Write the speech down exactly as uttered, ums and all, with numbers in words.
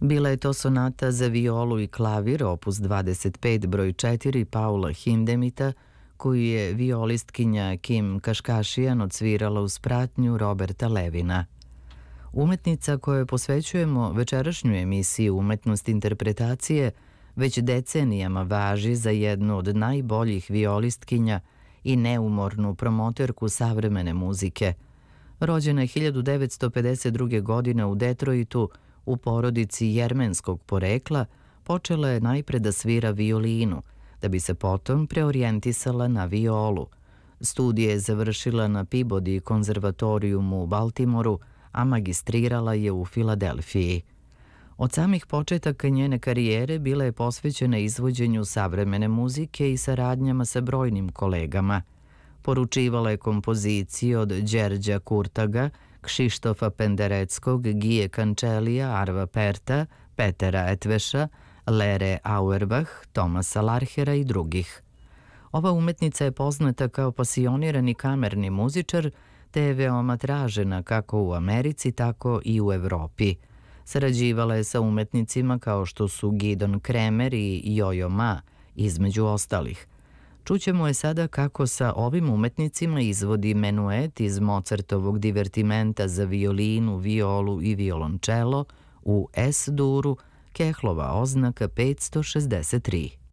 Bila je to sonata za violu i klavir, opus dvadeset pet broj četiri Paula Hindemita, koju je violistkinja Kim Kaškašijan odsvirala uz pratnju Roberta Levina. Umetnica kojoj posvećujemo večerašnju emisiju Umetnost interpretacije već decenijama važi za jednu od najboljih violistkinja i neumornu promoterku savremene muzike. Rođena je hiljadu devetsto pedeset druge. godine u Detroitu, u porodici jermenskog porekla, počela je najpre da svira violinu, da bi se potom preorijentisala na violu. Studije je završila na Peabody konzervatorijumu u Baltimoru, a magistrirala je u Filadelfiji. Od samih početaka njene karijere bila je posvećena izvođenju savremene muzike i saradnjama sa brojnim kolegama. Poručivala je kompozicije od Đerđa Kurtaga, Kšištofa Pendereckog, Gije Kančelija, Arva Perta, Petera Etveša, Lere Auerbach, Tomasa Larhera i drugih. Ova umetnica je poznata kao pasionirani kamerni muzičar, te je veoma tražena kako u Americi, tako i u Evropi. Sarađivala je sa umetnicima kao što su Gidon Kremer i Jojo Ma, između ostalih. Čućemo je sada kako sa ovim umetnicima izvodi menuet iz Mozartovog divertimenta za violinu, violu i violončelo u S-duru, Kehlova oznaka petsto šezdeset tri.